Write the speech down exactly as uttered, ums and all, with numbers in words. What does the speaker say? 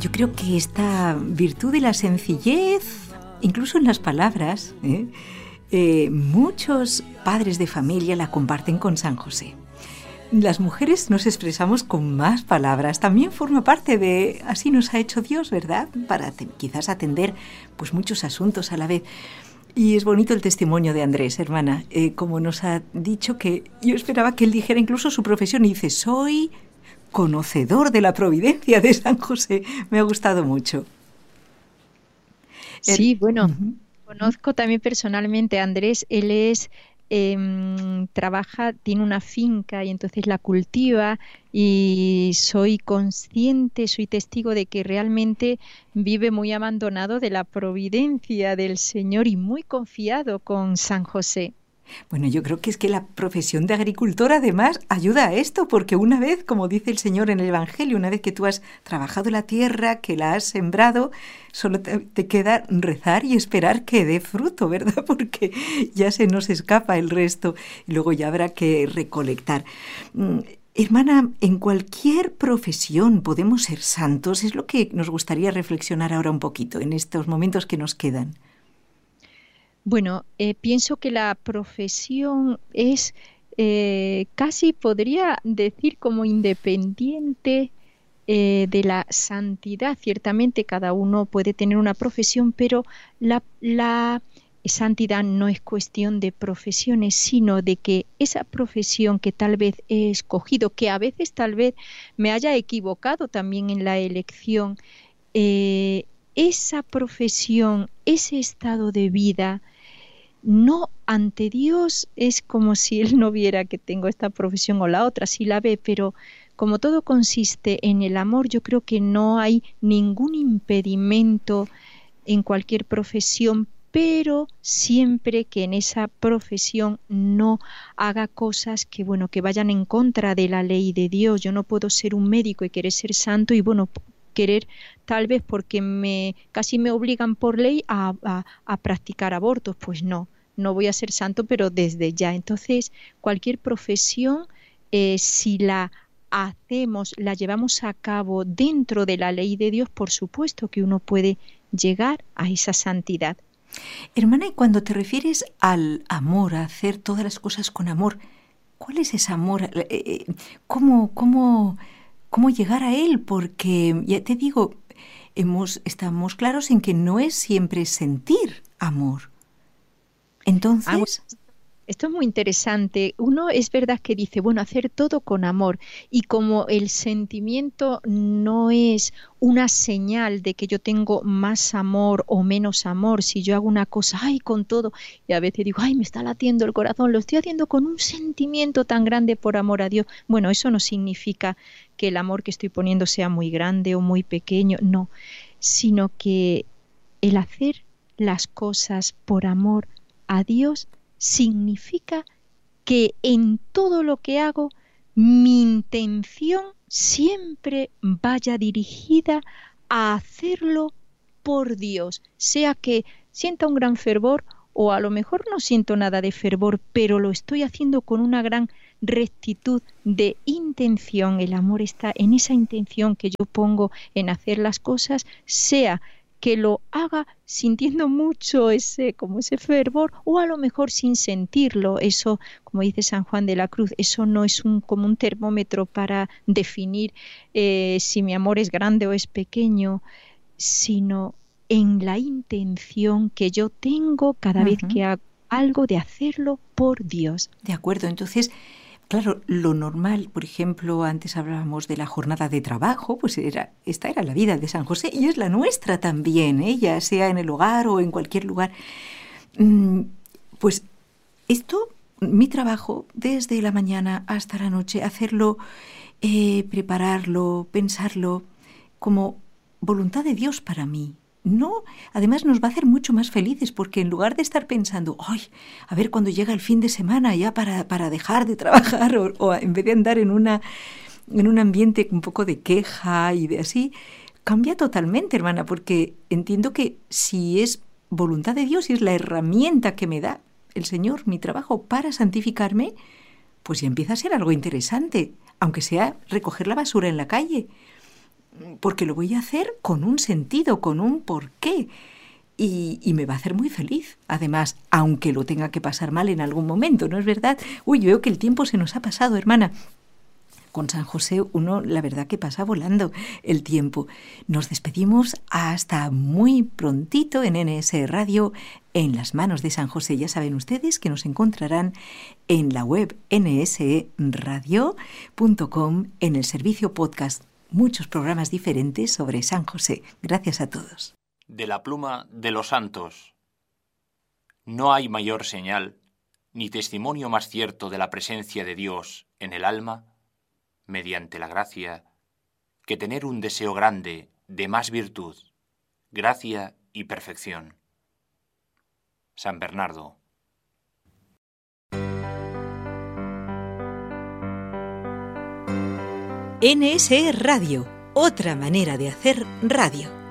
Yo creo que esta virtud de la sencillez, incluso en las palabras, ¿eh? Eh, muchos padres de familia la comparten con San José. Las mujeres nos expresamos con más palabras. También forma parte de, así nos ha hecho Dios, ¿verdad? Para te, quizás atender pues muchos asuntos a la vez. Y es bonito el testimonio de Andrés, hermana, eh, como nos ha dicho que yo esperaba que él dijera incluso su profesión y dice, soy conocedor de la providencia de San José. Me ha gustado mucho. Sí, bueno, Uh-huh. conozco también personalmente a Andrés. Él es, em, trabaja, tiene una finca y entonces la cultiva y soy consciente, soy testigo de que realmente vive muy abandonado de la providencia del Señor y muy confiado con San José. Bueno, yo creo que es que la profesión de agricultor además ayuda a esto, porque una vez, como dice el Señor en el Evangelio, una vez que tú has trabajado la tierra, que la has sembrado, solo te, te queda rezar y esperar que dé fruto, ¿verdad? Porque ya se nos escapa el resto y luego ya habrá que recolectar. Mm, Hermana, en cualquier profesión podemos ser santos, es lo que nos gustaría reflexionar ahora un poquito en estos momentos que nos quedan. Bueno, eh, pienso que la profesión es eh, casi podría decir como independiente eh, de la santidad. Ciertamente cada uno puede tener una profesión, pero la, la santidad no es cuestión de profesiones, sino de que esa profesión que tal vez he escogido, que a veces tal vez me haya equivocado también en la elección, eh, esa profesión, ese estado de vida, no, ante Dios es como si Él no viera que tengo esta profesión o la otra, sí la ve, pero como todo consiste en el amor, yo creo que no hay ningún impedimento en cualquier profesión, pero siempre que en esa profesión no haga cosas que, bueno, que vayan en contra de la ley de Dios. Yo no puedo ser un médico y querer ser santo y, bueno, querer tal vez porque me casi me obligan por ley a, a, a practicar abortos, pues no, no voy a ser santo, pero desde ya. Entonces, cualquier profesión, eh, si la hacemos, la llevamos a cabo dentro de la ley de Dios, por supuesto que uno puede llegar a esa santidad. Hermana, y cuando te refieres al amor, a hacer todas las cosas con amor, ¿cuál es ese amor? Eh, eh, ¿Cómo, cómo, cómo llegar a él? Porque, ya te digo, hemos, estamos claros en que no es siempre sentir amor. Ah, bueno, Entonces, esto es muy interesante. Uno es verdad que dice, bueno, hacer todo con amor, y como el sentimiento no es una señal de que yo tengo más amor o menos amor, si yo hago una cosa, ay, con todo, y a veces digo, ay, me está latiendo el corazón, lo estoy haciendo con un sentimiento tan grande por amor a Dios. Bueno, eso no significa que el amor que estoy poniendo sea muy grande o muy pequeño, no, sino que el hacer las cosas por amor a Dios significa que en todo lo que hago mi intención siempre vaya dirigida a hacerlo por Dios, sea que sienta un gran fervor o a lo mejor no siento nada de fervor, pero lo estoy haciendo con una gran rectitud de intención. El amor está en esa intención que yo pongo en hacer las cosas, sea que lo haga sintiendo mucho ese, como ese fervor, o a lo mejor sin sentirlo. Eso, como dice San Juan de la Cruz, eso no es un, como un termómetro para definir eh, si mi amor es grande o es pequeño, sino en la intención que yo tengo cada vez uh-huh, que hago algo, de hacerlo por Dios. de acuerdo, entonces, claro, lo normal, por ejemplo, antes hablábamos de la jornada de trabajo, pues era, esta era la vida de San José y es la nuestra también, ¿eh? Ya sea en el hogar o en cualquier lugar. Mm, pues esto, mi trabajo, desde la mañana hasta la noche, hacerlo, eh, prepararlo, pensarlo como voluntad de Dios para mí. No, además nos va a hacer mucho más felices porque en lugar de estar pensando, ay, a ver cuando llega el fin de semana ya para, para dejar de trabajar o, o en vez de andar en, una, en un ambiente un poco de queja y de así, cambia totalmente, hermana, porque entiendo que si es voluntad de Dios y es la herramienta que me da el Señor, mi trabajo, para santificarme, pues ya empieza a ser algo interesante, aunque sea recoger la basura en la calle. porque lo voy a hacer con un sentido, con un porqué. Y, y me va a hacer muy feliz. Además, aunque lo tenga que pasar mal en algún momento, ¿no es verdad? Uy, veo que el tiempo se nos ha pasado, hermana. Con San José uno, la verdad que pasa volando el tiempo. Nos despedimos hasta muy prontito en N S Radio, en las manos de San José. Ya saben ustedes que nos encontrarán en la web ene ese e radio punto com, en el servicio podcast. Muchos programas diferentes sobre San José. Gracias a todos. De la pluma de los santos. No hay mayor señal ni testimonio más cierto de la presencia de Dios en el alma, mediante la gracia, que tener un deseo grande de más virtud, gracia y perfección. San Bernardo. N S E Radio, otra manera de hacer radio.